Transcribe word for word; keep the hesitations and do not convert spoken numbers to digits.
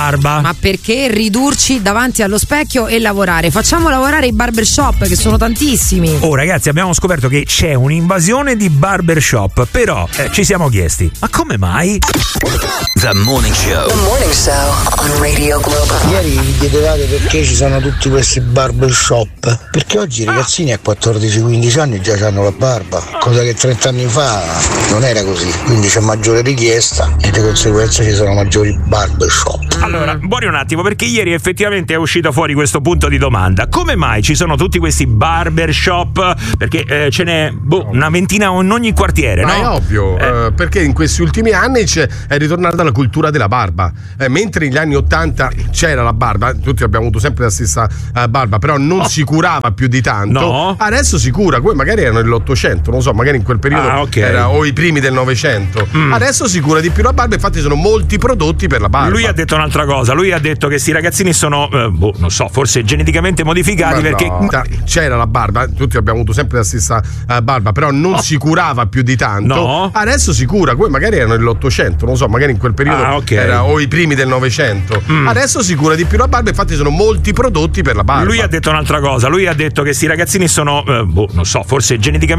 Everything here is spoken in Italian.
barba. Ma perché ridurci davanti allo specchio e lavorare? Facciamo lavorare i barbershop, che sono tantissimi. Oh ragazzi, abbiamo scoperto che c'è un'invasione di barbershop, però eh, ci siamo chiesti, ma come mai? The Morning Show. The Morning Show on Radio Globo. Ieri vi chiedevate perché ci sono tutti questi barbershop, perché oggi i ragazzini a quattordici quindici anni già hanno la barba, cosa che trenta anni fa non era così, quindi c'è maggiore richiesta e di conseguenza ci sono maggiori barbershop. Allora, buoni un attimo, perché ieri effettivamente è uscito fuori questo punto di domanda. Come mai ci sono tutti questi barbershop? Perché eh, ce n'è boh, una ventina in ogni quartiere, Ma no? è ovvio, Eh. eh, perché in questi ultimi anni c'è, è ritornata la cultura della barba. Eh, mentre negli anni ottanta c'era la barba, tutti abbiamo avuto sempre la stessa eh, barba, però non Oh. si curava più di tanto. No. Adesso si cura, come magari erano nell'Ottocento, non so, magari in quel periodo Ah, ok. era, o i primi del Novecento. Mm. Adesso si cura di più la barba, infatti sono molti prodotti per la barba. Lui ha detto un'altra cosa, lui ha detto che sti ragazzini sono, eh, boh, non so, forse geneticamente modificati. Ma perché no. C'era la barba, tutti abbiamo avuto sempre la stessa uh, barba, però non Oh. si curava più di tanto. No. Adesso si cura, come magari erano nell'Ottocento, non so, magari in quel periodo Ah, ok. era, o i primi del Novecento. Mm. Adesso si cura di più la barba, infatti sono molti prodotti per la barba. Lui ha detto un'altra cosa, lui ha detto che sti ragazzini sono, eh, boh, non so, forse geneticamente